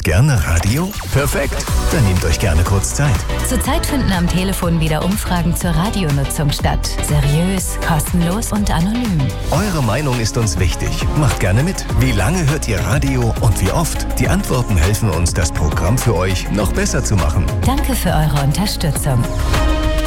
Gerne Radio? Perfekt, dann nehmt euch gerne kurz Zeit. Zurzeit finden am Telefon wieder Umfragen zur Radionutzung statt. Seriös, kostenlos und anonym. Eure Meinung ist uns wichtig. Macht gerne mit. Wie lange hört ihr Radio und wie oft? Die Antworten helfen uns, das Programm für euch noch besser zu machen. Danke für eure Unterstützung.